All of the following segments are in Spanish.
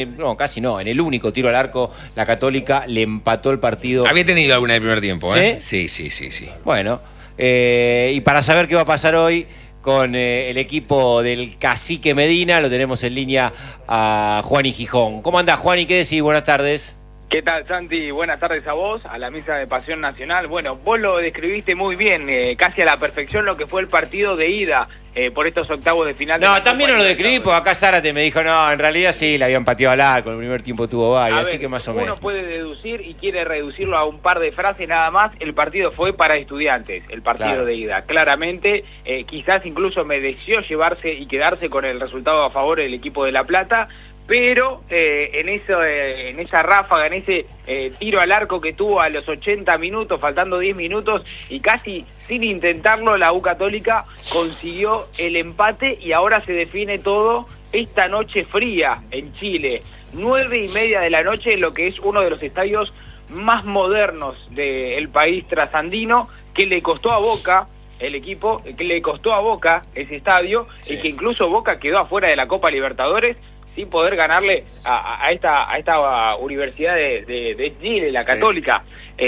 No, casi no. En el único tiro al arco, la Católica le empató el partido. Había tenido alguna en el primer tiempo, ¿eh? ¿Sí? Sí. Bueno, y para saber qué va a pasar hoy con el equipo del Cacique Medina, lo tenemos en línea a Juani Gijón. ¿Cómo andás, Juani? ¿Qué decís? Buenas tardes. ¿Qué tal, Santi? Buenas tardes a vos, a la mesa de Pasión Nacional. Bueno, vos lo describiste muy bien, casi a la perfección lo que fue el partido de ida por estos octavos de final. No, también no lo describí, porque acá Zárate me dijo, no, en realidad sí, le habían pateado al arco, en el primer tiempo tuvo varios, así que más o menos. Uno puede deducir y quiere reducirlo a un par de frases nada más. El partido fue para Estudiantes, el partido de ida. Claramente, quizás incluso mereció llevarse y quedarse con el resultado a favor del equipo de La Plata, pero en esa ráfaga, en ese tiro al arco que tuvo a los 80 minutos, faltando 10 minutos, y casi sin intentarlo, la U Católica consiguió el empate y ahora se define todo esta noche fría en Chile. 9:30 de la noche, en lo que es uno de los estadios más modernos del país trasandino, que le costó a Boca el equipo, que le costó a Boca ese estadio, y que incluso Boca quedó afuera de la Copa Libertadores sin poder ganarle a esta universidad de Chile, la Católica.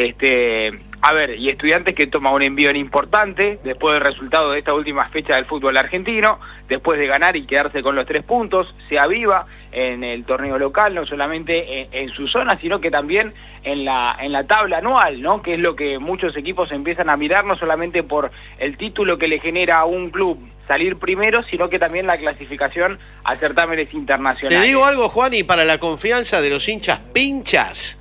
A ver, y Estudiantes que toma un envío importante después del resultado de esta última fecha del fútbol argentino, después de ganar y quedarse con los 3 puntos, se aviva en el torneo local, no solamente en su zona, sino que también en la tabla anual, ¿no? Que es lo que muchos equipos empiezan a mirar, no solamente por el título que le genera a un club salir primero, sino que también la clasificación a certámenes internacionales. Te digo algo, Juan, y para la confianza de los hinchas pinchas,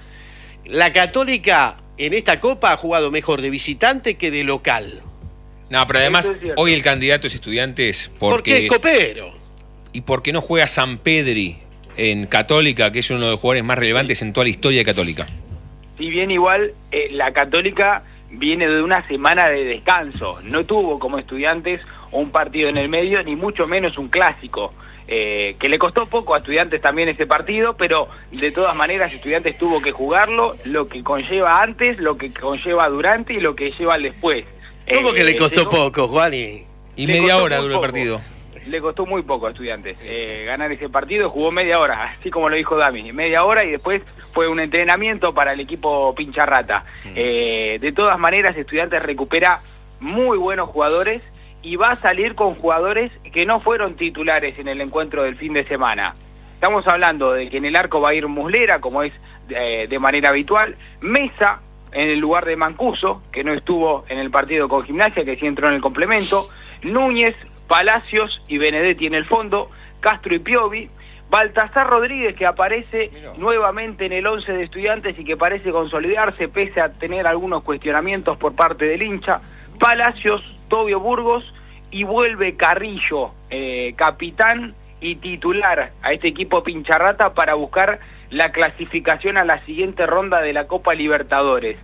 la Católica en esta Copa ha jugado mejor de visitante que de local. No, pero además hoy el candidato es Estudiantes porque es copero. Y porque no juega San Pedri en Católica, que es uno de los jugadores más relevantes en toda la historia de Católica. Si bien igual la Católica viene de una semana de descanso, no tuvo como Estudiantes un partido en el medio, ni mucho menos un clásico, que le costó poco a Estudiantes también ese partido, pero de todas maneras Estudiantes tuvo que jugarlo, lo que conlleva antes, lo que conlleva durante y lo que lleva al después. ¿Cómo que le costó poco, Juan? Y media hora duró el partido. Le costó muy poco a Estudiantes ganar ese partido, jugó media hora, así como lo dijo Dami, media hora, y después fue un entrenamiento para el equipo pincharrata. De todas maneras, Estudiantes recupera muy buenos jugadores y va a salir con jugadores que no fueron titulares en el encuentro del fin de semana. Estamos hablando de que en el arco va a ir Muslera, como es de manera habitual, Mesa en el lugar de Mancuso, que no estuvo en el partido con Gimnasia, que sí entró en el complemento, Núñez, Palacios y Benedetti en el fondo, Castro y Piovi, Baltasar Rodríguez, que aparece nuevamente en el 11 de Estudiantes y que parece consolidarse pese a tener algunos cuestionamientos por parte del hincha, Palacios, Tobio Burgos, y vuelve Carrillo, capitán y titular a este equipo pincharrata para buscar la clasificación a la siguiente ronda de la Copa Libertadores.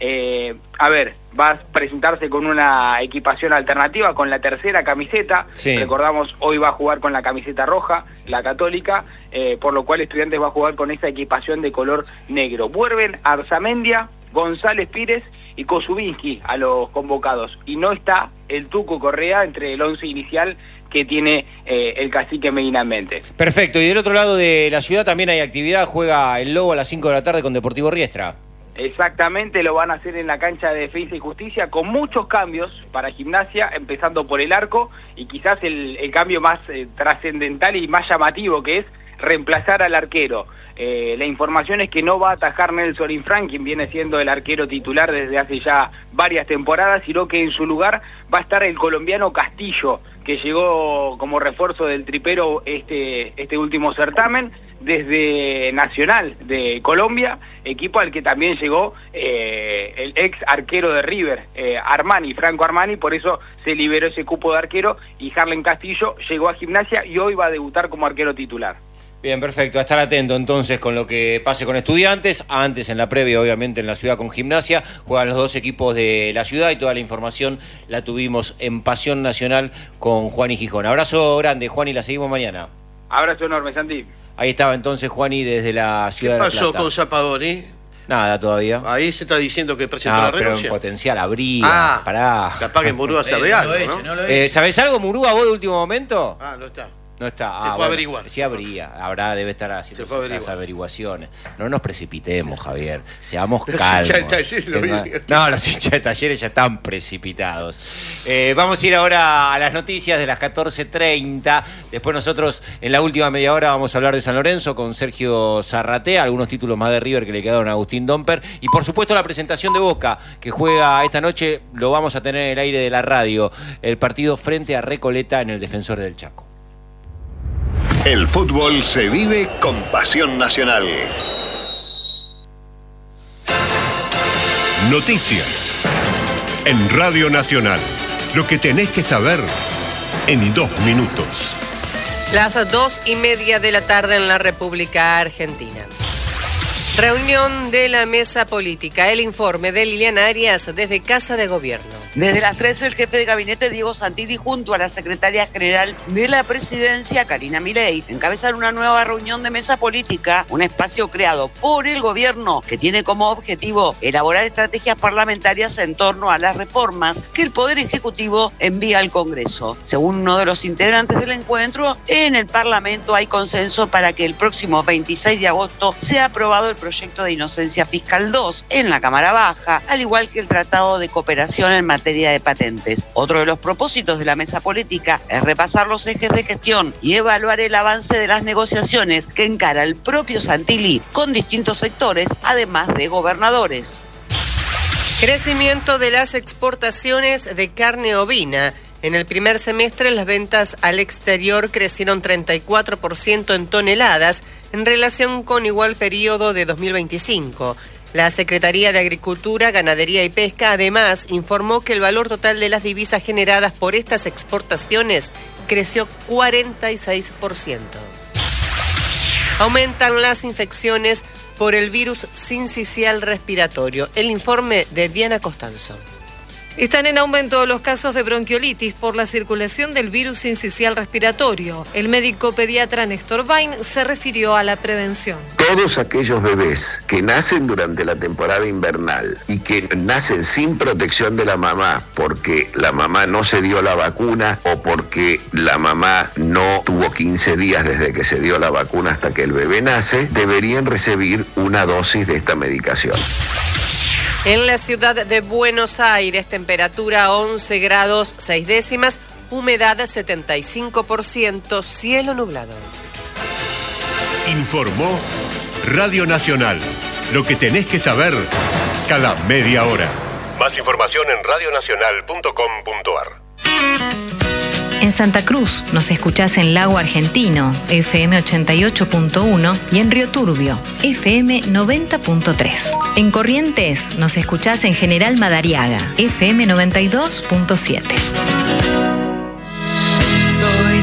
A ver, va a presentarse con una equipación alternativa, con la tercera camiseta. Sí. Recordamos, hoy va a jugar con la camiseta roja, la Católica, por lo cual Estudiantes va a jugar con esa equipación de color negro. Vuelven Arzamendia, González Pires y Kosubinski a los convocados, y no está el Tuco Correa entre el 11 inicial que tiene el Cacique Medina en mente. Perfecto, y del otro lado de la ciudad también hay actividad, juega el Lobo a las 5 de la tarde con Deportivo Riestra. Exactamente, lo van a hacer en la cancha de Defensa y Justicia, con muchos cambios para Gimnasia, empezando por el arco, y quizás el cambio más trascendental y más llamativo, que es reemplazar al arquero. La información es que no va a atajar Nelson Infran, quien viene siendo el arquero titular desde hace ya varias temporadas, sino que en su lugar va a estar el colombiano Castillo, que llegó como refuerzo del tripero este último certamen desde Nacional de Colombia, equipo al que también llegó el ex arquero de River, Armani, Franco Armani, por eso se liberó ese cupo de arquero, y Harlen Castillo llegó a Gimnasia y hoy va a debutar como arquero titular. Bien, perfecto. A estar atento entonces con lo que pase con Estudiantes. Antes, en la previa, obviamente, en la ciudad con Gimnasia. Juegan los dos equipos de la ciudad y toda la información la tuvimos en Pasión Nacional con Juani Gijón. Abrazo grande, Juani, la seguimos mañana. Abrazo enorme, Santi. Ahí estaba entonces Juani desde la ciudad de La Plata. ¿Qué pasó con Zapadoni? Nada todavía. Ahí se está diciendo que presentó la renuncia. Pero en potencial habría. Pará. Capaz que Murúa sabe algo, ¿no? ¿Sabés algo, Murúa, vos de último momento? No está. No está. Se fue a averiguar. Sí habría, debe estar haciendo las averiguaciones. No nos precipitemos, Javier. Seamos calmos. Los hinchas de Talleres ya están precipitados. Vamos a ir ahora a las noticias de las 14:30. Después nosotros en la última media hora vamos a hablar de San Lorenzo con Sergio Zarratea, algunos títulos más de River que le quedaron a Agustín Domper. Y por supuesto la presentación de Boca, que juega esta noche, lo vamos a tener en el aire de la radio. El partido frente a Recoleta en el Defensor del Chaco. El fútbol se vive con pasión nacional. Noticias en Radio Nacional. Lo que tenés que saber en 2 minutos. Las 2:30 de la tarde en la República Argentina. Reunión de la mesa política. El informe de Liliana Arias desde Casa de Gobierno. Desde las 13, el jefe de gabinete Diego Santilli junto a la secretaria general de la presidencia, Karina Milei, encabezaron una nueva reunión de mesa política, un espacio creado por el gobierno que tiene como objetivo elaborar estrategias parlamentarias en torno a las reformas que el Poder Ejecutivo envía al Congreso. Según uno de los integrantes del encuentro, en el Parlamento hay consenso para que el próximo 26 de agosto sea aprobado el proyecto de inocencia fiscal 2 en la Cámara Baja, al igual que el Tratado de Cooperación en materia de patentes. Otro de los propósitos de la mesa política es repasar los ejes de gestión y evaluar el avance de las negociaciones que encara el propio Santilli con distintos sectores, además de gobernadores. Crecimiento de las exportaciones de carne ovina. En el primer semestre, las ventas al exterior crecieron 34% en toneladas en relación con igual periodo de 2025. La Secretaría de Agricultura, Ganadería y Pesca, además, informó que el valor total de las divisas generadas por estas exportaciones creció 46%. Aumentan las infecciones por el virus sincicial respiratorio. El informe de Diana Costanzo. Están en aumento los casos de bronquiolitis por la circulación del virus sincicial respiratorio. El médico pediatra Néstor Bain se refirió a la prevención. Todos aquellos bebés que nacen durante la temporada invernal y que nacen sin protección de la mamá porque la mamá no se dio la vacuna o porque la mamá no tuvo 15 días desde que se dio la vacuna hasta que el bebé nace, deberían recibir una dosis de esta medicación. En la ciudad de Buenos Aires, temperatura 11 grados 6 décimas, humedad 75%, cielo nublado. Informó Radio Nacional. Lo que tenés que saber cada media hora. Más información en radionacional.com.ar. En Santa Cruz nos escuchás en Lago Argentino, FM 88.1 y en Río Turbio, FM 90.3. En Corrientes nos escuchás en General Madariaga, FM 92.7. Soy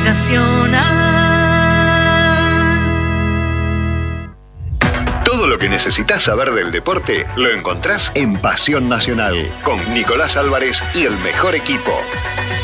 nacional. Todo lo que necesitas saber del deporte lo encontrás en Pasión Nacional con Nicolás Álvarez y el mejor equipo.